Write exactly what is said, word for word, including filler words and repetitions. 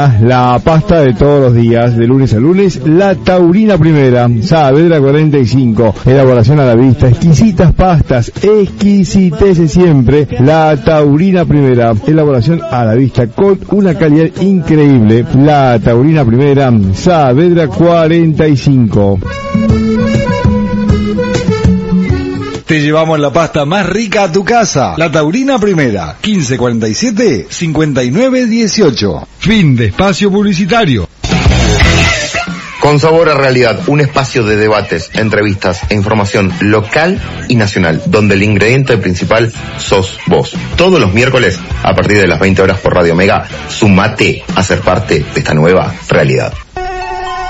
La pasta de todos los días, de lunes a lunes, la Taurina Primera, Saavedra cuarenta y cinco, elaboración a la vista, exquisitas pastas, exquisitece siempre, la Taurina Primera, elaboración a la vista con una calidad increíble, la Taurina Primera, Saavedra cuarenta y cinco. Te llevamos la pasta más rica a tu casa. La Taurina Primera, quince cuarenta y siete, cincuenta y nueve dieciocho. Fin de espacio publicitario. Con Sabor a Realidad, un espacio de debates, entrevistas e información local y nacional, donde el ingrediente principal sos vos. Todos los miércoles, a partir de las veinte horas por Radio Mega, sumate a ser parte de esta nueva realidad.